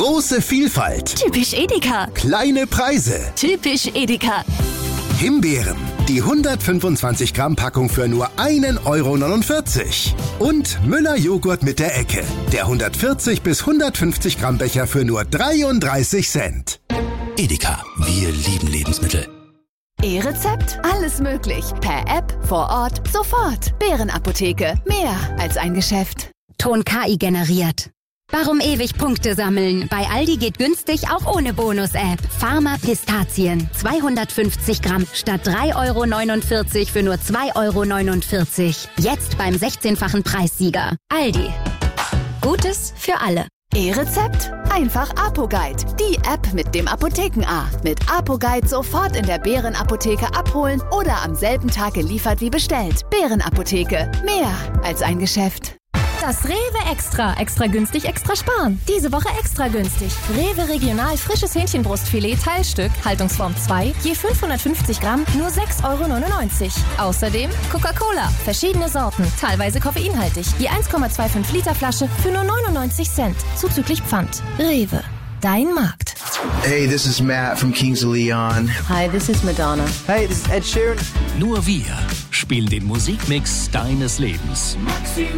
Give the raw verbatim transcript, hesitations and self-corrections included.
Große Vielfalt. Typisch Edeka. Kleine Preise. Typisch Edeka. Himbeeren. Die hundertfünfundzwanzig Gramm Packung für nur einen Euro neunundvierzig. Und Müller Joghurt mit der Ecke. Der hundertvierzig bis hundertfünfzig Gramm Becher für nur dreiunddreißig Cent. Edeka, wir lieben Lebensmittel. E-Rezept? Alles möglich. Per App, vor Ort, sofort. Bärenapotheke. Mehr als ein Geschäft. Ton K I generiert. Warum ewig Punkte sammeln? Bei Aldi geht günstig auch ohne Bonus-App. Pharma Pistazien. zweihundertfünfzig Gramm statt drei Euro neunundvierzig für nur zwei Euro neunundvierzig. Jetzt beim sechzehnfachen Preissieger. Aldi. Gutes für alle. E-Rezept? Einfach ApoGuide. Die App mit dem Apotheken-A. Mit ApoGuide sofort in der Bärenapotheke abholen oder am selben Tag geliefert wie bestellt. Bärenapotheke. Mehr als ein Geschäft. Das Rewe Extra. Extra günstig, extra sparen. Diese Woche extra günstig. Rewe Regional frisches Hähnchenbrustfilet Teilstück, Haltungsform zwei, je fünfhundertfünfzig Gramm, nur sechs Euro neunundneunzig. Außerdem Coca-Cola, verschiedene Sorten, teilweise koffeinhaltig, je eins Komma fünfundzwanzig Liter Flasche für nur neunundneunzig Cent, zuzüglich Pfand. Rewe, dein Markt. Hey, this is Matt from Kings of Leon. Hi, this is Madonna. Hey, this is Ed Sheeran. Nur wir spielen den Musikmix deines Lebens.